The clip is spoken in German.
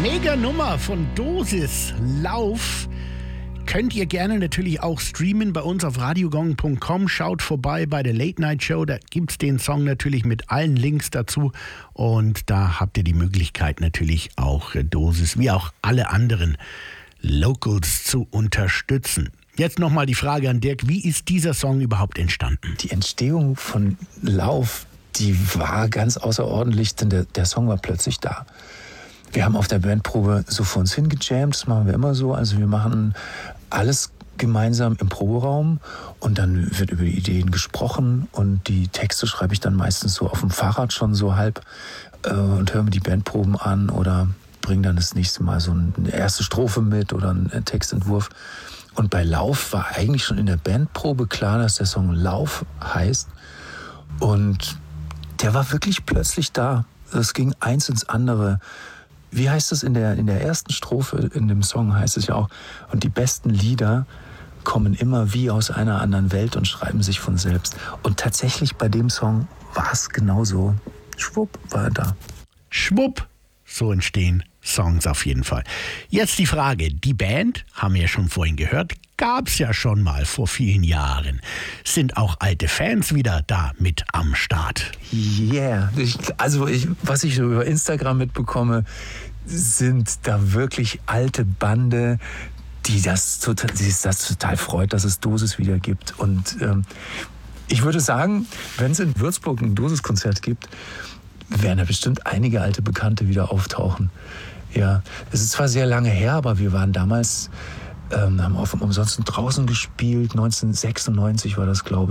Mega Nummer von Dosis, Lauf. Könnt ihr gerne natürlich auch streamen bei uns auf radiogong.com. Schaut vorbei bei der Late Night Show. Da gibt's den Song natürlich mit allen Links dazu. Und da habt ihr die Möglichkeit natürlich auch Dosis, wie auch alle anderen Locals zu unterstützen. Jetzt nochmal die Frage an Dirk. Wie ist dieser Song überhaupt entstanden? Die Entstehung von Lauf, die war ganz außerordentlich, denn der Song war plötzlich da. Wir haben auf der Bandprobe so vor uns hingejammt, das machen wir immer so. Also wir machen alles gemeinsam im Proberaum und dann wird über die Ideen gesprochen und die Texte schreibe ich dann meistens so auf dem Fahrrad schon so halb und höre mir die Bandproben an oder bringe dann das nächste Mal so eine erste Strophe mit oder einen Textentwurf. Und bei Lauf war eigentlich schon in der Bandprobe klar, dass der Song Lauf heißt und der war wirklich plötzlich da. Es ging eins ins andere. Wie heißt es in der ersten Strophe in dem Song, heißt es ja auch, und die besten Lieder kommen immer wie aus einer anderen Welt und schreiben sich von selbst. Und tatsächlich bei dem Song war es genauso. Schwupp, war er da. Schwupp, so entstehen Songs auf jeden Fall. Jetzt die Frage, die Band, haben wir ja schon vorhin gehört, gab's ja schon mal vor vielen Jahren. Sind auch alte Fans wieder da mit am Start? Yeah, was ich so über Instagram mitbekomme, sind da wirklich alte Bande, die das total freut, dass es Dosis wieder gibt. Und ich würde sagen, wenn es in Würzburg ein Dosis-Konzert gibt, werden da bestimmt einige alte Bekannte wieder auftauchen. Ja, es ist zwar sehr lange her, aber wir waren damals, haben auf dem Umsonst draußen gespielt. 1996 war das, glaube ich.